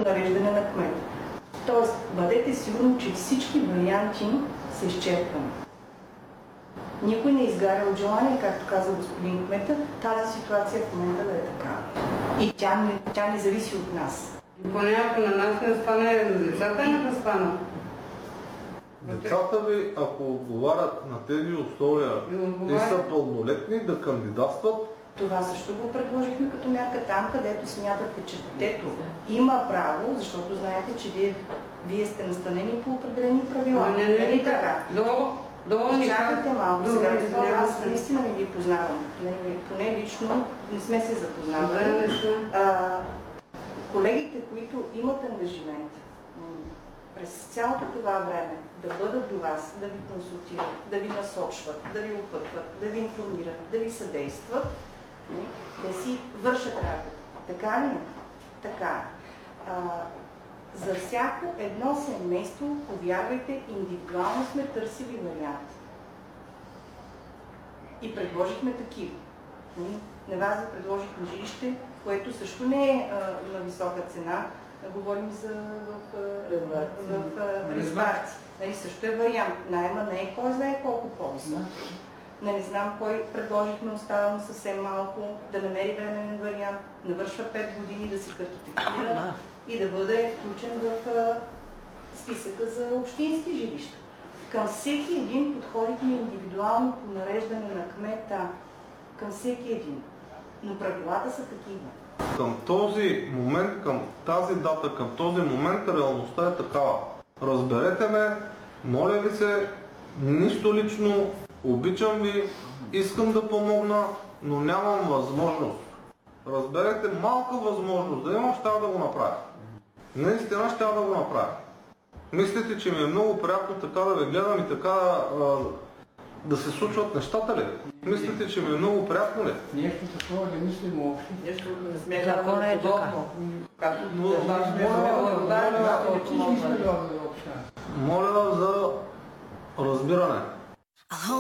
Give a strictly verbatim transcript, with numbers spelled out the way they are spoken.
нареждане на кмета. Тоест, бъдете сигурни, че всички варианти са изчерпани. Никой не изгаря от желание, както каза господин кмета, тази ситуация в момента да е така. И тя не, тя не зависи от нас. Поне ако на нас не стане, децата не да станат. Децата ви, ако отговарят на тези условия, те са пълнолетни да кандидатстват. Това също го предложихме като мярка там, където смятате, че детето има право, защото знаете, че вие, вие сте настанени по определени правила. Не, не, не, така. Долу, долу ни чакайте малко. Добре, Сега, това не, аз наистина не ви познавам. Не, поне лично не сме се запознавали. А, колегите, които имат ангажимент през цялото това време да бъдат до вас, да ви консултират, да ви насочват, да ви опътват, да ви информират, да ви съдействат, да си вършат работа. Така ли? Така. А, за всяко едно семейство, повярвайте, индивидуално сме търсили варианти. И предложихме такива. На вас да предложихме жилище, което също не е а, на висока цена. Говорим за в Ризбарци. Нали, също е вариант. Найма не е кой знае колко по-висок. Не, не знам кой предложихме, оставам съвсем малко, да намери временен вариант, навършва пет години да се картотекира и да бъде включен в а, списъка за общински жилища. Към всеки един подходихме индивидуално по нареждане на кмета. Към всеки един. Но правилата са такива. Към този момент, към тази дата, към този момент реалността е такава. Разберете ме, моля ви се, нищо лично, обичам ви, искам да помогна, но нямам възможност. Разберете, малка възможност да имам, ще да го направя. Наистина ще да го направя. Мислите, че ми е много приятно така да ви гледам и така а, да се случват нещата ли? Мислите, че ми е много приятно ли? Нещо такова не мислим въобще. Нещо не сме Закона е така. Моля за разбиране.